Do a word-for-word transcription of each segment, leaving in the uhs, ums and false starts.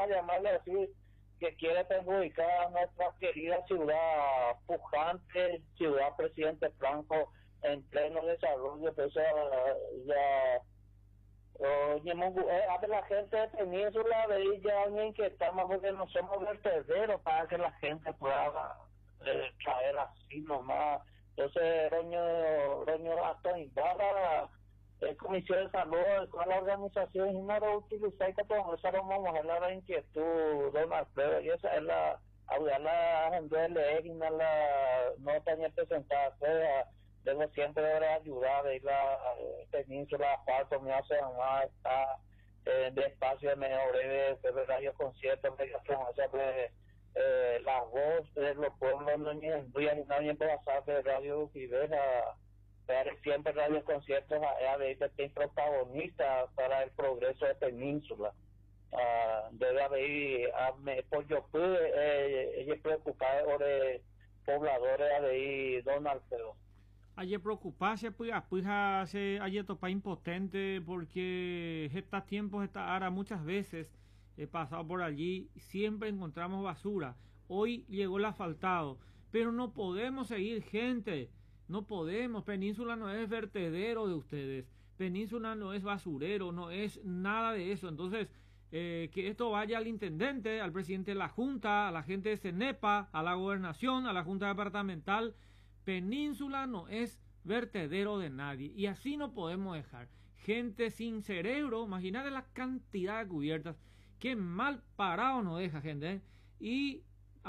a llamarle a decir que quiere perjudicar a nuestra querida ciudad pujante, ciudad Presidente Franco, en pleno desarrollo. Pues ya oye, a ver, la gente de Península de ahí ya alguien que estamos porque no somos vertederos para que la gente pueda eh, caer así nomás. Entonces Roño Roño Gastón Ibarra, el Comisión de Salud de toda la organización, y no lo utilizáis que podemos esa vamos a la inquietud, don Alfredo, y esa es la a la gente de Legna, la no tenía presentada, sea debo siempre de ayudar de la eh, península falta me hace más está eh, de espacio de medio breve de radio conciertos de pues, eh, la voz de los pueblos no voy a nadie puede pasar de radio Rivera siempre radio conciertos a de este protagonista para el progreso de Península. Uh, debe haber a me pues yo pude eh, ella preocupada por eh, pobladores de ahí don Alfredo. Ayer preocuparse pues pues hace ayer topa impotente porque estos tiempos esta ara muchas veces he pasado por allí siempre encontramos basura. Hoy llegó el asfaltado, pero no podemos seguir, gente, no podemos. Península no es vertedero de ustedes, Península no es basurero, no es nada de eso. Entonces Eh, que esto vaya al intendente, al presidente de la Junta, a la gente de CENEPA, a la gobernación, a la Junta Departamental. Península no es vertedero de nadie y así no podemos dejar. Gente sin cerebro, imagínate la cantidad de cubiertas, qué mal parado nos deja, gente, ¿eh? Y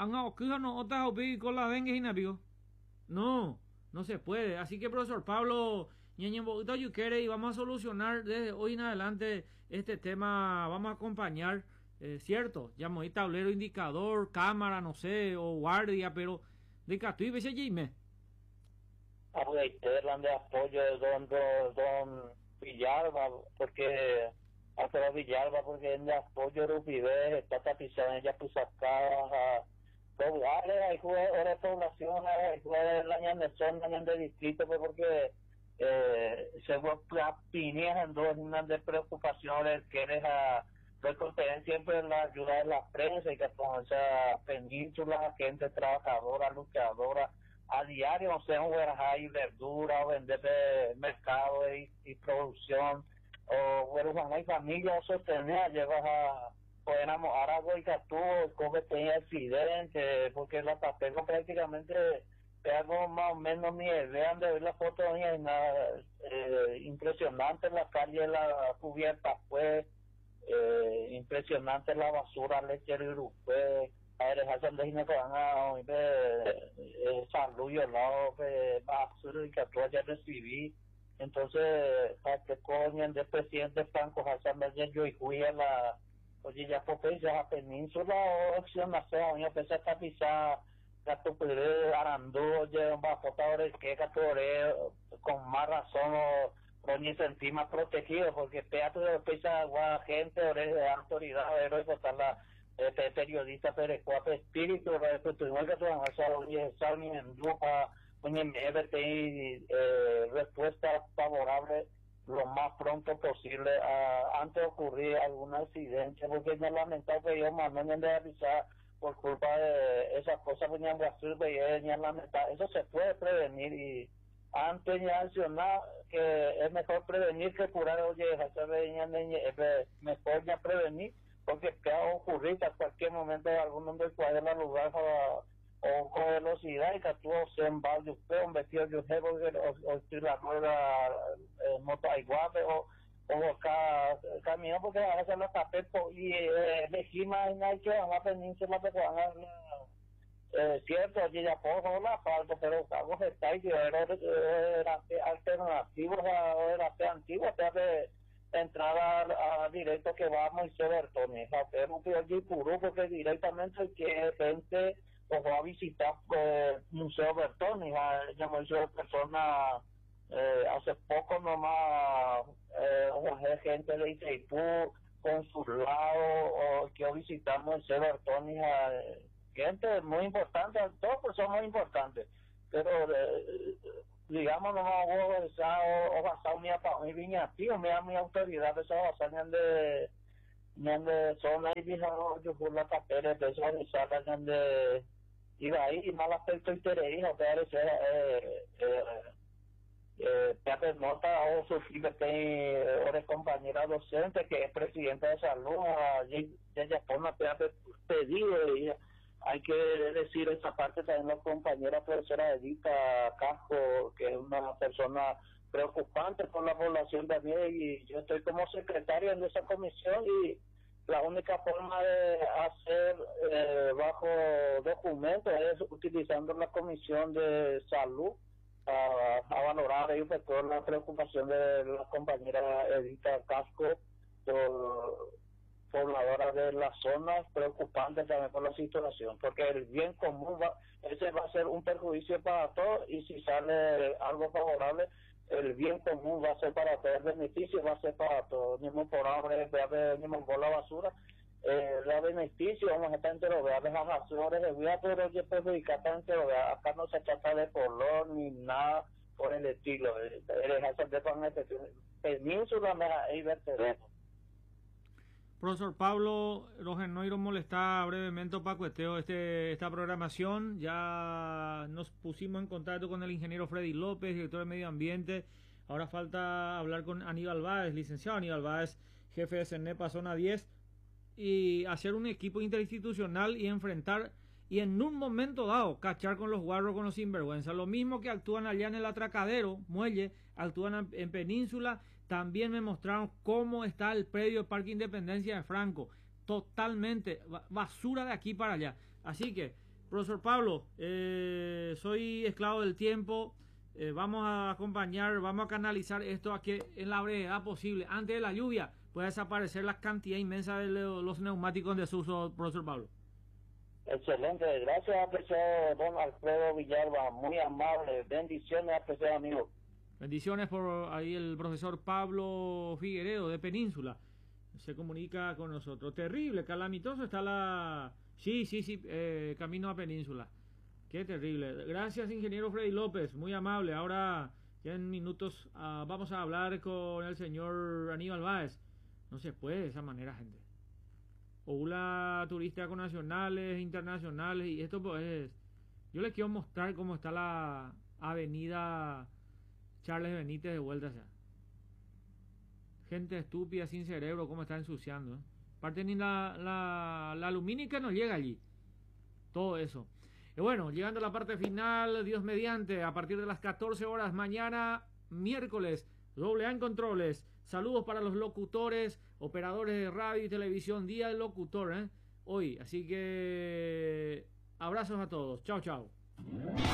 no, no se puede. Así que, profesor Pablo y vamos a solucionar desde hoy en adelante este tema, vamos a acompañar, eh, cierto, llamo ahí tablero indicador, cámara, no sé, o guardia, pero de Catuí, ves allí, me. Reiteran de apoyo de don, don, don Villalba, porque Alfredo Villalba, porque en el apoyo de Rupibé está tapizada, ella puso acá poblares, hay jugadores de población, hay jugadores de la ñandezón, de distrito, pues porque eh, se fue en dos unas de preocupaciones que deja recoger siempre la ayuda de la prensa y que con esa península, gente trabajadora, luchadora a diario, o sea, un y verdura o vender de mercado y, y producción o bueno, hay familia o sostener llevas a pues enamorar algo y que tú como tenía accidente porque la papel prácticamente algo más o menos ni vean de ver la foto ni hay nada eh, impresionante en la calle la cubierta pues eh, impresionante la basura lechero y rupé a ver esa de que van a salud yo no basura y que tú ya recibí entonces para que coñen del presidente Franco Hassan yo y fui a la oye ya porque ya a península o opción no sé a empezar a tapizar gato puede arandó ya va a que gato con más razón o ni sentir más protegido porque teatro de pesa gente o de autoridad héroe votar la este periodista perecuape espíritu tuvimos que trabajar oye Salmi en Dupa oye eh, respuesta favorable lo más pronto posible uh, antes de ocurrir algún accidente porque es lamentable que yo más no de avisar por culpa de esas cosas que en Brasil veía lamentable eso se puede prevenir y antes de accionar que es mejor prevenir que curar oye se veía mejor ya prevenir porque puede ocurrir a cualquier momento algún del cual en lugar o, o con velocidad y que tú se embalde usted un vestido de usted o si la rueda eh, moto igual o o acá camión porque a veces los tapetes y elegimos en hay que van a península que van a eh, cierto allí ya poco la falta pero algo está y era alternativos a era antiguo de entrada a, a directo que va a Moisés Bertoni hacer un allí puro porque directamente que gente o va a visitar el eh, Museo Bertoni ya Moisés persona eh, hace poco nomás eh, una gente de Itaipú consulado o que visitamos el Museo Bertoni eh, gente muy importante todos pues son muy importantes pero eh, digamos no me o basado mi mi viña tío mi mi autoridad esa basada de donde son ahí viejos yo por la capela de eso de sala donde iba ahí mal aspecto interés o parece eh eh eh Pepe Mota o su hija tem una compañera docente que es presidenta de salud allí ella forma Pepe pedido y hay que decir esa parte también la compañera profesora Edita Casco, que es una persona preocupante por la población también, y yo estoy como secretario en esa comisión y la única forma de hacer eh, bajo documentos es utilizando la comisión de salud a, a valorar y efectuar la preocupación de la compañera Edita Casco por pobladora de las zonas, preocupante también por la situación, porque el bien común va, ese va a ser un perjuicio para todos, y si sale algo favorable, el bien común va a ser para todos, el beneficio va a ser para todos, mismo por hambre, mismo por la basura, eh, la beneficio vamos a estar entre los veas, las acciones de vida, pero yo perjudicar entre los veas, acá no se trata de color ni nada por el estilo, el dejar de planeta, península y vertederos. Profesor Pablo Roger Noiro molesta brevemente para cuesteo este, esta programación. Ya nos pusimos en contacto con el ingeniero Freddy López, director de Medio Ambiente. Ahora falta hablar con Aníbal Báez, licenciado Aníbal Báez, jefe de CENEPA Zona diez, y hacer un equipo interinstitucional y enfrentar, y en un momento dado, cachar con los guarros, con los sinvergüenza. Lo mismo que actúan allá en el Atracadero, Muelle, actúan en Península. También me mostraron cómo está el predio Parque Independencia de Franco. Totalmente basura de aquí para allá. Así que, profesor Pablo, eh, soy esclavo del tiempo. Eh, vamos a acompañar, vamos a canalizar esto a que en la brevedad posible, antes de la lluvia, pueda desaparecer la cantidad inmensa de los neumáticos en desuso, profesor Pablo. Excelente, gracias, apreciado don Alfredo Villalba, muy amable. Bendiciones, apreciado amigo. Bendiciones por ahí el profesor Pablo Figueredo de Península. Se comunica con nosotros. Terrible, calamitoso está la... Sí, sí, sí, eh, camino a Península. Qué terrible. Gracias, ingeniero Freddy López, muy amable. Ahora, ya en minutos, uh, vamos a hablar con el señor Aníbal Báez. No se puede de esa manera, gente. Oula turísticos nacionales, internacionales, y esto pues... Yo les quiero mostrar cómo está la avenida Charles Benítez de vuelta allá. Gente estúpida, sin cerebro, cómo está ensuciando. ¿eh? Aparte ni la, la, la lumínica no llega allí. Todo eso. Y bueno, llegando a la parte final, Dios mediante, a partir de las catorce horas mañana, miércoles, doble A en controles. Saludos para los locutores, operadores de radio y televisión, día del locutor, ¿eh? Hoy. Así que abrazos a todos. Chao, chao.